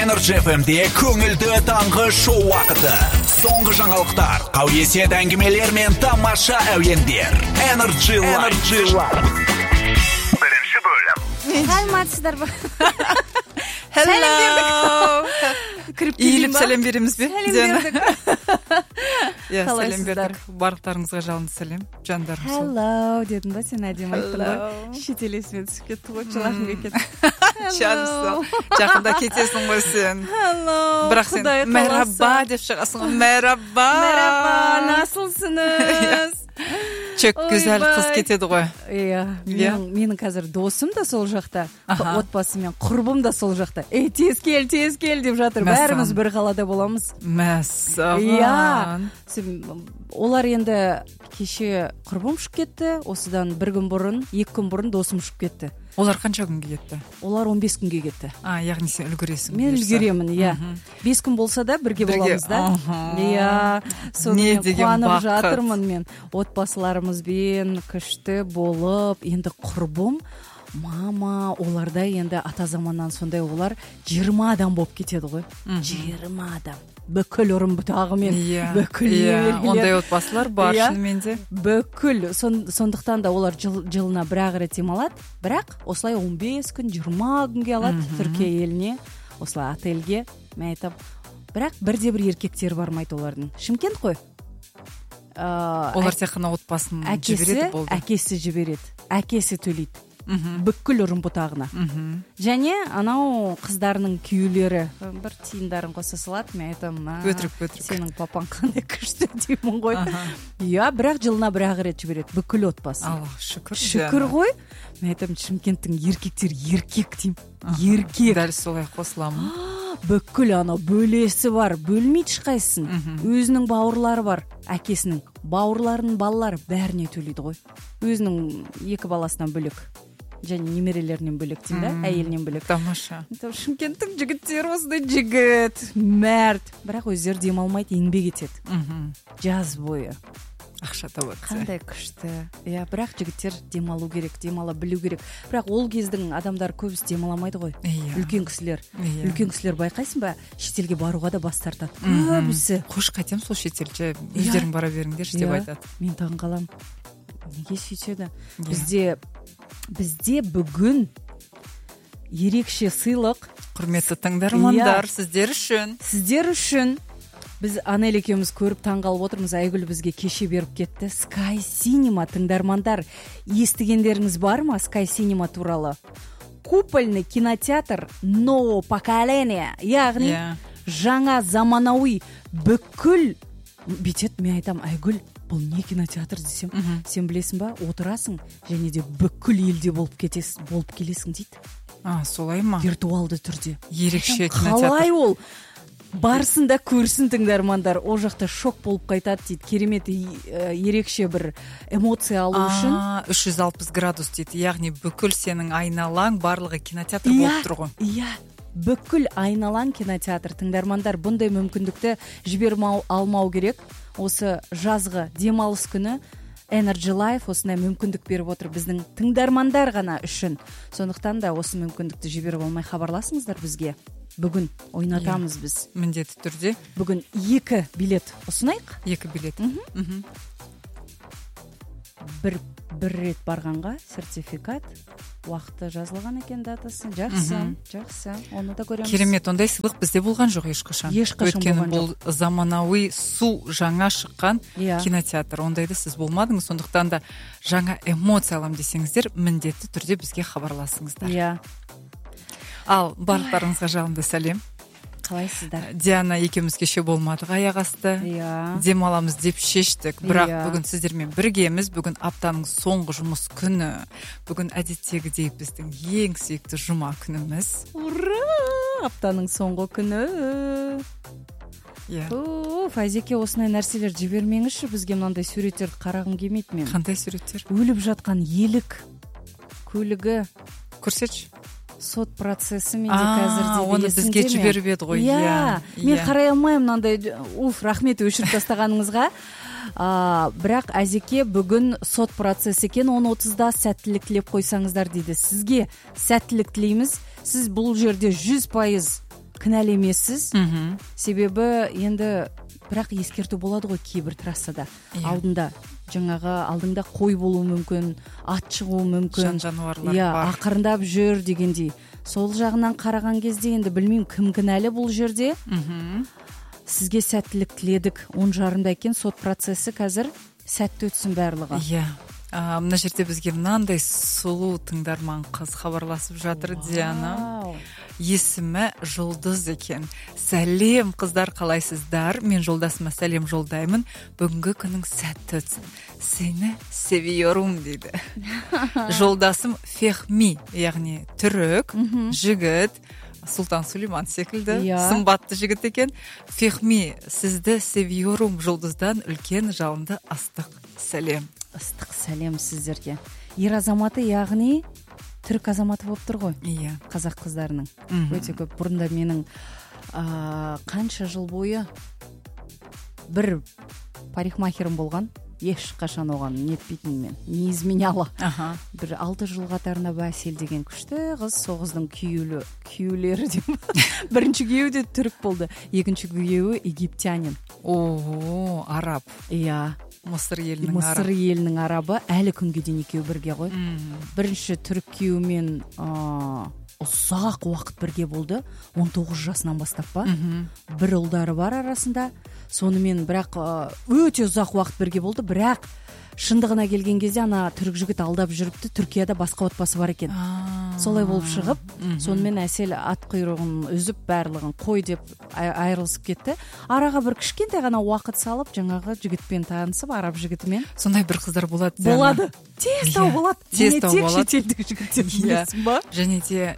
Energy FM'de көңілді таңғы шоу вақыты. Соңғы жаңалықтар, қауесет әңгімелер мен тамаша әуендер. Energy Live. Бірінші бөлім. Саламатсыздар ба? Hello. Иіліп сәлем береміз бе? Сәлем бердік. Сәлем бердік. Барлықтарыңызға жалынды сәлем. Жандарым сол. Hello дедім ба, сен әдемі айттың ғой. Шетел есіме түсіп кетті ғой, жылағым келіп Жанысы. Жақында кетесің ғой сен. Hello. Бірақ сен мәрәба деп шығасың ғой. Мәрәба. Мәрәба, насылсыныз? Чөк güzel қыз кетеді ғой. Иә, менің қазір досым да сол жақта, отбасымен құрбым да сол жақта. Тез кел деп жатыр. Бәріміз бір қалада боламыз. Мәссаған. Олар енді кеше құрбым ұшып кетті, осыдан 2 күн бұрын досым ұшып кетті. Олар қанша күнге кетті? Олар 15 күнге кетті. Яғни сен үлгересің. Мен үлгеремін, иә. 5 күн болса да бірге боламыз да. Иә. Не деген қуанып бақыт. жатырмын мен. Отбасыларымызбен күшті болып, енді құрбым, мама, оларда енді ата заманнан сондай олар 20 адам болып кетеді ғой. 20 адам. Бүкіл ұрым бұтағымен, бүкіл елгілер. Ондай отбасылар бар шынымен де. Бүкіл. Сондықтан да олар жылына бір-ақ рет демалады. Бірақ осылай 15 күн, 20 күнге алады Түркия еліне, осылай отельге. Мен айтам, бірақ бірде-бір еркектер бармайды олардың. Шымкент қой. Олар тек қана отбасын жібереді болды. Әкесі жібереді. Әкесі төлейді. Бүкіл ұрым бұтағына. Және анау қыздарының күйеулері бір тиындарын қоса салады. Мен айтам, өтірік. Сенің папаң қандай күшті деймін ғой. Иә, бірақ жылына бір-ақ рет жібереді. Бүкіл отбасы. Аллах шүкір. Шүкір ғой. Мен айтам, Шымкенттің еркектер еркек деймін. Еркек. Дәл солай қосыламын. Бүкіл анау бөлесі бар, бөлмейді ешқайсысын. Өзінің бауырлары бар, әкесінің. Бауырларының балалары бәріне төлейді ғой. Өзінің 2 баласынан бөлек. Және немерелерінен бөлек деймін да, әйелінен бөлек. Тамаша. Шымкенттің жігіттері осындай жігіт, мәрт. Бірақ өздері демалмайды, еңбек етеді. Жаз бойы. Ақша табады. Қандай күшті. Бірақ жігіттер демалу керек, демала білу керек. Бірақ ол кездің адамдар көбісі демаламайды ғой. Үлкен кісілер байқайсың ба, шетелге баруға да бас тартады. Көбісі. Қош қайтем сол шетелге, өздерің бара беріңдерші деп айтады. Мен таңғаламын. Неге сөйтеді? Бізде бүгін ерекше сыйлық. Құрметті тыңдармандар, сіздер үшін. Біз Анель екеуміз көріп таңғалып отырмыз. Айгүл бізге кеше беріп кетті. Sky Cinema, тыңдармандар, естігендеріңіз бар ма Sky Cinema туралы? Купольный кинотеатр нового поколения. Яғни жаңа заманауи бүкіл бетет. Мен айтам, Айгүл, бұл не кинотеатр десем, сен білесің ба, отырасың және де бүкіл елде болып келесің дейді. Солай ма? Виртуалды түрде. Ерекше кинотеатр. Қалай ол? Барсын да көрсін тыңдармандар. О жақта шок болып қайтады дейді. Керемет ерекше бір эмоция алу үшін. 360 градус дейді. Яғни бүкіл сенің айналаң барлығы кинотеатр болып тұр ғой. Иә. Бүкіл айналаң кинотеатр. Тыңдармандар, бұндай мүмкіндікті жібермей алмау керек. Осы жазғы демалыс күні Energy Live осындай мүмкіндік беріп отыр біздің тыңдармандар ғана үшін. Сондықтан да осы мүмкіндікті жіберіп алмай хабарласыңыздар бізге. Бүгін ойнатамыз біз. Міндетті түрде. Бүгін 2 билет ұсынайық. 2 билет. Бір рет барғанға сертификат. Уақыты жазылған екен датасы. Жақсы. Оны да көреміз. Керемет, ондай сыйлық бізде болған жоқ ешқашан. Өйткені бұл заманауи жаңа шыққан кинотеатр. Ондайды сіз болмадыңыз. Сондықтан да жаңа эмоция алам десеңіздер, міндетті түрде бізге хабарласыңыздар. Ал барлықтарыңызға жалынды сәлем. Қалайсыздар? Диана екеуміз кеше болмадық аяқ асты. Демаламыз деп шештік. Бірақ бүгін сіздермен біргеміз. Бүгін аптаның соңғы жұмыс күні. Бүгін әдеттегідей біздің ең сүйікті жұма күніміз. Ура! Аптаның соңғы күні. Файзеке, осындай нәрселер жібермеңізші, бізге мынандай суреттерді қарағым келмейді мен. Қандай суреттер? Өліп жатқан елік көлігі. Көрсетші. Сот процесі менде қазірде оны бізге жіберіп еді ғой. Мен қарай алмаймын мынандай. Рахмет өшіріп тастағаныңызға. Бірақ Әзеке бүгін сот процесі екен, 10:30-да сәттілік тілеп қойсаңыздар дейді. Сізге сәттілік тілейміз. Сіз бұл жерде 100% кінәлі емессіз. Себебі енді бірақ ескерту болады ғой кейбір трассада. Алдыңда қой болуы мүмкін, ат шығуы мүмкін. Жануарлар бар. Ақырындап жүр дегендей. Сол жағынан қараған кезде енді білмеймін кім кінәлі бұл жерде. Сізге сәттілік тіледік. 10:30 екен, сот процесі қазір сәтті өтсін барлығы. Мына жерде бізге мынандай сұлу тыңдарман қыз хабарласып жатыр. Диана. Есімі Жұлдыз екен. Сәлем қыздар, қалайсыздар? Мен жолдасыма сәлем жолдаймын. Бүгінгі күнің сәтті өтсін. Сені севиорум дейді. Жолдасым Фехми, яғни түрік, жігіт, Сұлтан Сулейман секілді, сымбатты жігіт екен. Фехми, сізді севиорум, Жұлдыздан үлкен жалынды астық сәлем. Ыстық сәлем сіздерге. Ер азаматы, яғни түрік азаматы болып тұр ғой. Қазақ қыздарының. Өте көп. Бұрында менің қанша жыл бойы бір парикмахерім болған. Ешқашан оған нетпейтін мен. Не изменяла. Бір 6 жыл қатарына Бәсел деген күшті қыз, сол қыздың күйеулері деп. Бірінші күйеуі де түрік болды. Екінші күйеуі египтянин. Араб. Мысыр елінің арабы. Әлі күнге дейін екеуі бірге ғой. Бірінші түрік күйеуімен ұзақ уақыт бірге болды. 19 жасынан бастап па. Бір ұлдары бар арасында. Сонымен бірақ өте ұзақ уақыт бірге болды. Бірақ шындығына келген кезде ана түрік жігіт алдап жүріпті. Түркияда басқа отбасы бар екен. Солай болып шығып, сонымен Әсел ат құйрығын үзіп барлығын қой деп айырылысып кетті. Араға бір кішкентай ғана уақыт салып, жаңағы жігітпен танысып, араб жігітімен. Сондай бір қыздар болады. Болады. Тез тау болады. Тез тау болады. Шетелдік жігіттер білесің ба? Және де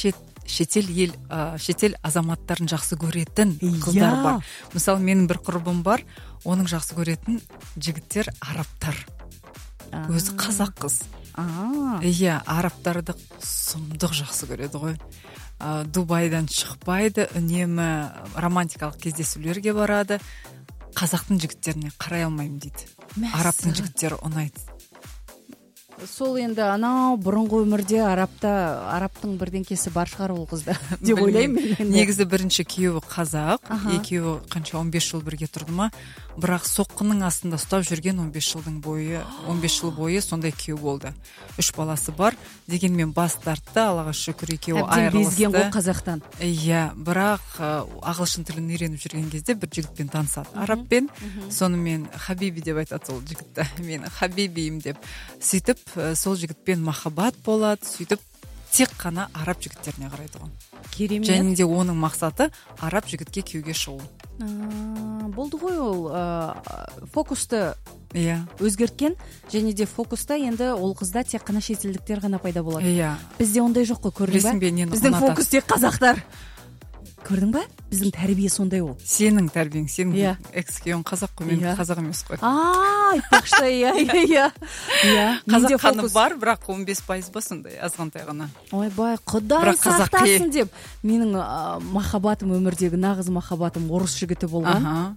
шетел азаматтарын жақсы көретін қыздар бар. Мысалы, менің бір құрбым бар, оның жақсы көретін жігіттер арабтар. Өзі қазақ қыз. Арабтарды сұмдық жақсы көреді ғой. Дубайдан шықпайды, үнемі романтикалық кездесулерге барады. Қазақтың жігіттеріне қарай алмаймын дейді. Арабтың жігіттері ұнайды. Сол енді анау бұрынғы өмірде арабтың бірдеңкесі бар шығар ол қызда деп ойлаймын. Негізі бірінші күйеуі қазақ, екеуі қанша 15 жыл бірге тұрды ма, бірақ соққының астында ұстап жүрген 15 жыл бойы сондай күйеу болды. 3 баласы бар, дегенмен бас тартты, Аллаға шүкір, екеуі айырылысты. Безген ғой қазақтан. Бірақ ағылшын тілін үйреніп жүрген кезде бір жігітпен танысады. Арабпен, сонымен Хабиби деп айтады ол жігітті. Мен Хабибиім деп. Сөйтіп сол жігітпен махаббат болады, сөйтіп тек қана араб жігіттеріне қарайды ғой. Керемет. Және де оның мақсаты араб жігітке күйеуге шығу. Болды ғой ол фокусты өзгерткен, және де фокуста енді ол қызда тек қана шетелдіктер ғана пайда болады. Бізде ондай жоқ қой, көрдің бе? Біздің фокус тек қазақтар. Көрдің ба? Біздің тәрбие сондай ол. Сенің тәрбиең, сенің экс-күйеуің қазақ қой, мен қазақ емес қой. Айтпақшы, қазақ қаны бар, бірақ 15% ба сондай, азғантай ғана. Ойбай, Құдай сақтасын деп. Менің махаббатым, өмірдегі нағыз махаббатым орыс жігіті болған.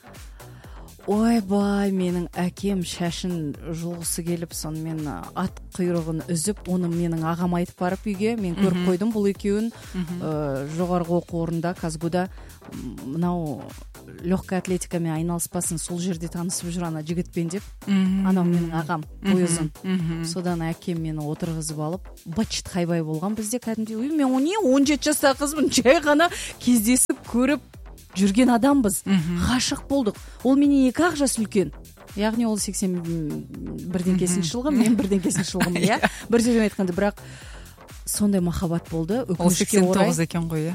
Ойбай, менің әкем шашын жұлғысы келіп, сонымен ат құйрығын үзіп, оны менің ағам айтып барып үйге, мен көріп қойдым бұл екеуін жоғарғы оқу орнында, Казгуда, мынау легкая атлетикамен айналыспасын, сол жерде танысып жүр ана жігітпен деп. Анау менің ағам, бойызын. Содан әкем мені отырғызып алып, бачит хайбай болған бізде кәдімгідей. Мен 17 жаста қызбын, жай ғана кездесіп көріп жүрген адамбыз. Ғашық болдық. Ол менен 2 жас үлкен. Яғни ол 81-ден жылғы, мен 1-ден жылғым, бір сөзбен айтқанда, бірақ сондай махаббат болды. Ол 89 екен ғой,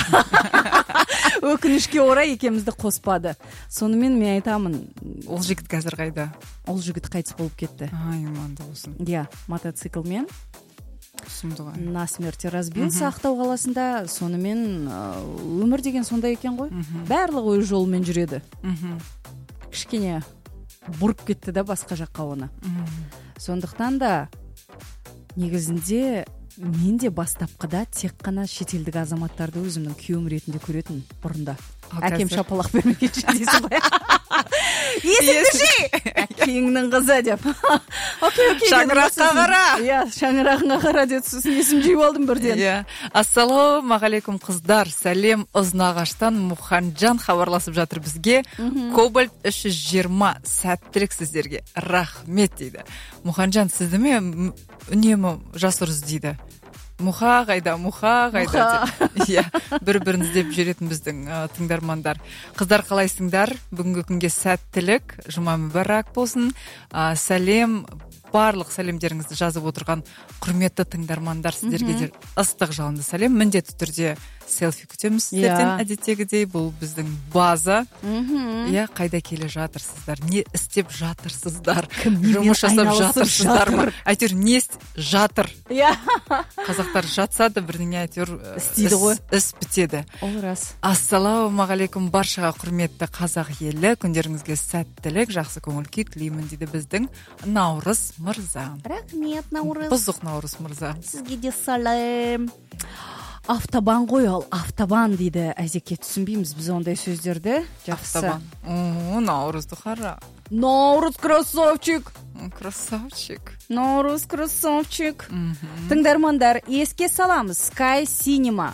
Өкінішке орай екемізді қоспады. Сонымен мен айтамын. Ол жігіт қазір қайда? Ол жігіт қайтыс болып кетті. Иманды болсын. Мотоциклмен на смерти разбился Ақтау қаласында. Сонымен өмір деген сондай екен ғой. Барлығы өз жолымен жүреді. Кішкене бұрып кетті да басқа жаққа оны. Сондықтан да негізінде мен де бастапқыда тек қана шетелдік азаматтарды өзімнің күйеуім ретінде көретін бұрында. Әкем шапалақ бермегенше дейсің ғой. есіңді кеңнің қызы деп. Окей. Шаңыраққа қара. Иә, шаңырағыңа қара деді, сосын есім жиып алдым бірден. Иә. Ассалаумағалейкум қыздар. Сәлем Ұзынағаштан Мұханжан хабарласып жатыр бізге. Кобальт 320 сәттілік сіздерге. Рахмет дейді. Мұханжан, сізді ме үнемі жас ұрыз дейді. Мұха қайда иә, бір-бірін іздеп жүретін біздің тыңдармандар. Қыздар, қалайсыңдар? Бүгінгі күнге сәттілік, жұма мүбәрак болсын. Сәлем, барлық сәлемдеріңізді жазып отырған құрметті тыңдармандар, сіздерге де ыстық жалынды сәлем. Міндетті түрде селфи күтеміз сіздерден, әдеттегідей. Бұл біздің база. Иә, қайда келе жатырсыздар? Не істеп жатырсыздар? Жұмыс жасап жатырсыздар ма? Әйтеуір не жатыр? Иә. Қазақтар жатса да бірдеңе әйтеуір істейді ғой. Іс бітеді. Ол рас. Ассалаумағалейкум баршаға құрметті қазақ елі. Күндеріңізге сәттілік, жақсы көңіл күй тілеймін дейді біздің Наурыз мырза. Рахмет, Наурыз. Бұзық Наурыз мырза. Сізге де сәлем. Автобан ғой, ал автобан дейді. Әзеке, түсінбейміз біз ондай сөздерді. Жақсы. Автобан. Наурызды қара. Наурыз красавчик. Красавчик. Наурыз красавчик. Тыңдармандар, еске саламыз. Sky Cinema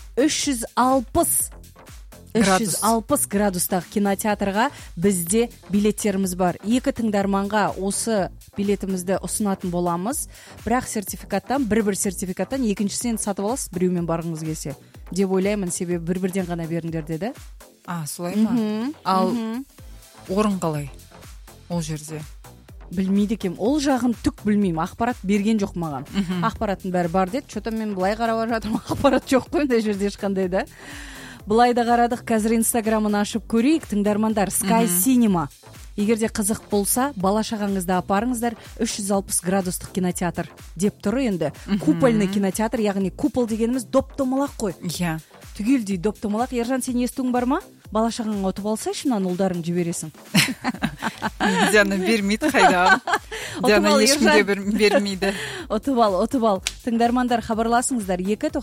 360 градустағы кинотеатрға бізде билеттеріміз бар. 2 тыңдарманға осы билетімізді ұсынатын боламыз. Бірақ сертификаттан, бір сертификаттан екіншісін сатып аласыз, біреумен барғыңыз келсе. Деп ойлаймын, себебі бір-бірден ғана беріңдер деді. Солай ма? Ал орын қалай? Ол жерде? Білмейді екем. Ол жағын түк білмеймін. Ақпарат берген жоқ маған. Ақпараттың бәрі бар деді. Что-то мен былай қарап жатырмын. Ақпарат жоқ қой, ондай жерде ешқандай да. Былай да қарадық, қазір Инстаграмын ашып көрейік, тыңдармандар. Sky Cinema. Егерде қызық болса, бала шағаңызды апарыңыздар. 360 градустық кинотеатр деп тұр енді. Купольный кинотеатр, яғни купол дегеніміз доп-домалақ қой. Иә. Түгелдей доп-домалақ. Ержан, сен естуің бар ма? Бала шағаңа ұтып алсайшы, мынан ұлдарын жібересің. Диана бермейді қайда. Диана ешкімге бермейді. Ұтып ал. Тыңдармандар, хабарласыңыздар.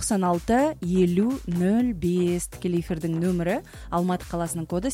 296-50-05 тікелей эфирдің нөмірі. Алматы қаласының коды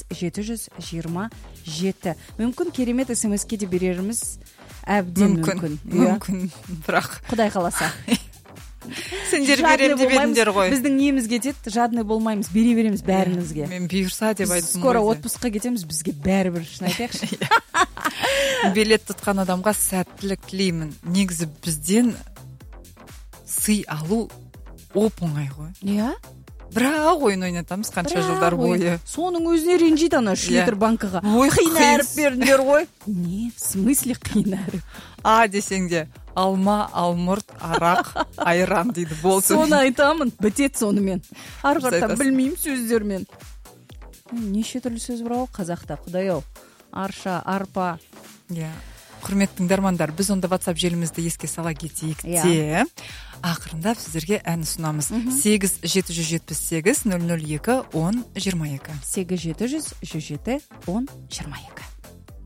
8727. Мүмкін керемет смс-ке де береріміз әбден мүмкін. Бірақ Құдай қаласа. Сендер берем деп едіңдер ғой. Біздің неміз кетеді, жадный болмаймыз, бере береміз бәріңізге. Мен бұйырса деп айттым. Скоро отпускқа кетеміз, бізге бәрібір, шын айтайықшы. Билет тұтқан адамға сәттілік тілеймін. Негізі бізден сый алу оп-оңай ғой. Иә? Бірақ ойын ойнатамыз қанша жылдар бойы. Соның өзіне ренжиді ана 3 литр банкыға. Қиын әріп бердіңдер ғой. Не, в смысле қиын әріп? Десең де, алма, алмұрт, арақ, айран дейді. Соны айтамын, бітет сонымен. Арғыртам білмеймін сөздермен. Неше түрлі сөз бар ғой қазақта, құдай-ау. Арша, арпа. Құрметті тыңдармандар, біз онда WhatsApp желімізді еске сала кетейік те. Ақырындап сіздерге ән ұсынамыз. 8778-002-10-22. 87-107-10-22.